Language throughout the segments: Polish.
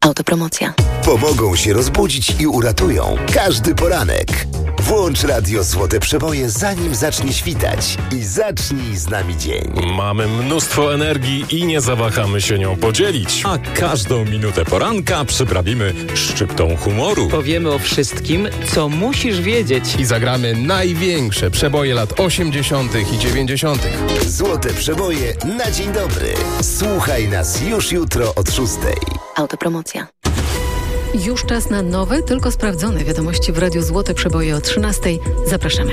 Autopromocja. Pomogą się rozbudzić i uratują każdy poranek. Włącz Radio Złote Przeboje, zanim zacznie świtać i zacznij z nami dzień. Mamy mnóstwo energii i nie zawahamy się nią podzielić. A każdą minutę poranka przyprawimy szczyptą humoru. Powiemy o wszystkim, co musisz wiedzieć. I zagramy największe przeboje lat 80. i 90. Złote Przeboje na dzień dobry. Słuchaj nas już jutro od 6. Autopromocja. Już czas na nowe, tylko sprawdzone wiadomości w Radiu Złote Przeboje o 13. Zapraszamy.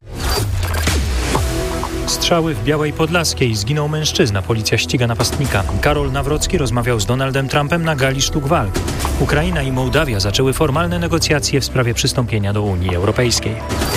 Strzały w Białej Podlaskiej. Zginął mężczyzna. Policja ściga napastnika. Karol Nawrocki rozmawiał z Donaldem Trumpem na gali sztuk walk. Ukraina i Mołdawia zaczęły formalne negocjacje w sprawie przystąpienia do Unii Europejskiej.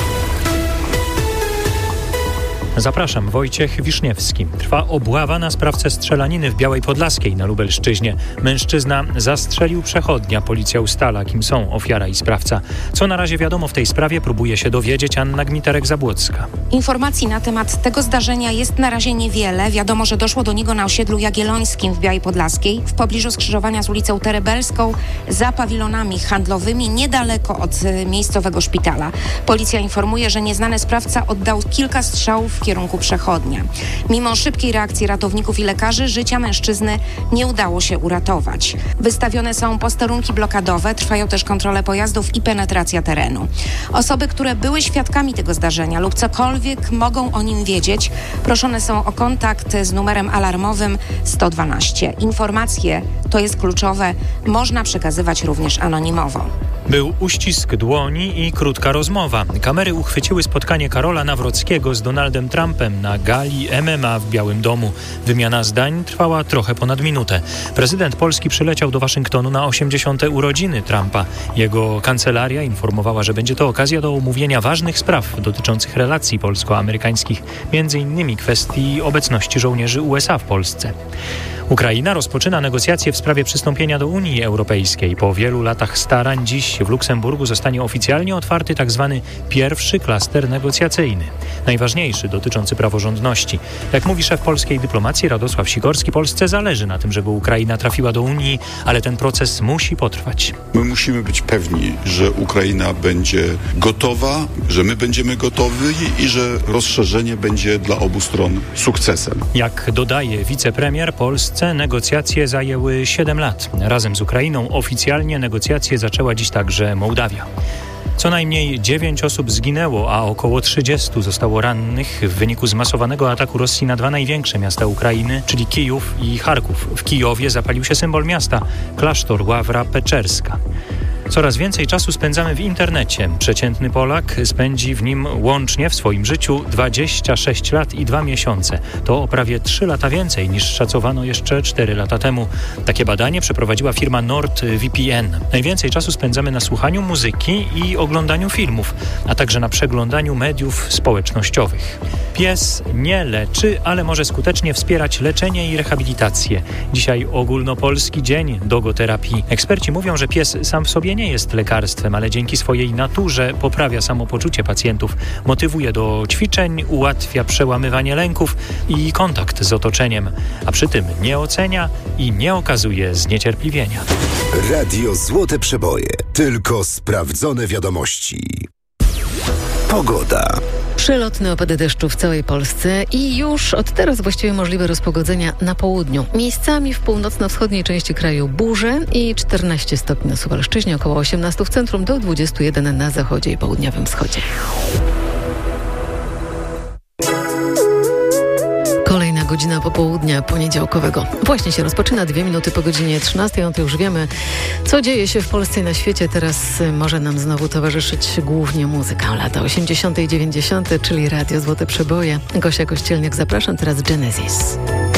Zapraszam, Wojciech Wiszniewski. Trwa obława na sprawcę strzelaniny w Białej Podlaskiej na Lubelszczyźnie. Mężczyzna zastrzelił przechodnia. Policja ustala, kim są ofiara i sprawca. Co na razie wiadomo w tej sprawie, próbuje się dowiedzieć Anna Gmiterek-Zabłocka. Informacji na temat tego zdarzenia jest na razie niewiele. Wiadomo, że doszło do niego na osiedlu Jagiellońskim w Białej Podlaskiej, w pobliżu skrzyżowania z ulicą Terebelską, za pawilonami handlowymi, niedaleko od miejscowego szpitala. Policja informuje, że nieznany sprawca oddał kilka strzałów w kierunku przechodnia. Mimo szybkiej reakcji ratowników i lekarzy życia mężczyzny nie udało się uratować. Wystawione są posterunki blokadowe, trwają też kontrole pojazdów i penetracja terenu. Osoby, które były świadkami tego zdarzenia lub cokolwiek mogą o nim wiedzieć, proszone są o kontakt z numerem alarmowym 112. Informacje, to jest kluczowe, można przekazywać również anonimowo. Był uścisk dłoni i krótka rozmowa. Kamery uchwyciły spotkanie Karola Nawrockiego z Donaldem Trumpem na gali MMA w Białym Domu. Wymiana zdań trwała trochę ponad minutę. Prezydent Polski przyleciał do Waszyngtonu na 80. urodziny Trumpa. Jego kancelaria informowała, że będzie to okazja do omówienia ważnych spraw dotyczących relacji polsko-amerykańskich, m.in. kwestii obecności żołnierzy USA w Polsce. Ukraina rozpoczyna negocjacje w sprawie przystąpienia do Unii Europejskiej. Po wielu latach starań dziś w Luksemburgu zostanie oficjalnie otwarty tzw. pierwszy klaster negocjacyjny. Najważniejszy, dotyczący praworządności. Jak mówi szef polskiej dyplomacji Radosław Sikorski, Polsce zależy na tym, żeby Ukraina trafiła do Unii, ale ten proces musi potrwać. My musimy być pewni, że Ukraina będzie gotowa, że my będziemy gotowi i że rozszerzenie będzie dla obu stron sukcesem. Jak dodaje wicepremier, Polsce negocjacje zajęły 7 lat. Razem z Ukrainą oficjalnie negocjacje zaczęła dziś także Mołdawia. Co najmniej 9 osób zginęło, a około 30 zostało rannych w wyniku zmasowanego ataku Rosji na 2 największe miasta Ukrainy, czyli Kijów i Charków. W Kijowie zapalił się symbol miasta – klasztor Ławra Peczerska. Coraz więcej czasu spędzamy w internecie. Przeciętny Polak spędzi w nim łącznie w swoim życiu 26 lat i 2 miesiące. To o prawie 3 lata więcej niż szacowano jeszcze 4 lata temu. Takie badanie przeprowadziła firma NordVPN. Najwięcej czasu spędzamy na słuchaniu muzyki i oglądaniu filmów, a także na przeglądaniu mediów społecznościowych. Pies nie leczy, ale może skutecznie wspierać leczenie i rehabilitację. Dzisiaj ogólnopolski dzień dogoterapii. Eksperci mówią, że pies sam w sobie nie jest lekarstwem, ale dzięki swojej naturze poprawia samopoczucie pacjentów, motywuje do ćwiczeń, ułatwia przełamywanie lęków i kontakt z otoczeniem, a przy tym nie ocenia i nie okazuje zniecierpliwienia. Radio Złote Przeboje. Tylko sprawdzone wiadomości. Pogoda. Przelotne opady deszczu w całej Polsce i już od teraz właściwie możliwe rozpogodzenia na południu. Miejscami w północno-wschodniej części kraju burze i 14 stopni na Suwalszczyźnie, około 18 w centrum, do 21 na zachodzie i południowym wschodzie. Kolejna godzina popołudnia poniedziałkowego. Właśnie się rozpoczyna, 2 minuty po godzinie 13. No to już wiemy, co dzieje się w Polsce i na świecie. Teraz może nam znowu towarzyszyć głównie muzyka. Lata 80. i 90., czyli Radio Złote Przeboje. Gosia Kościelniak, zapraszam, teraz Genesis.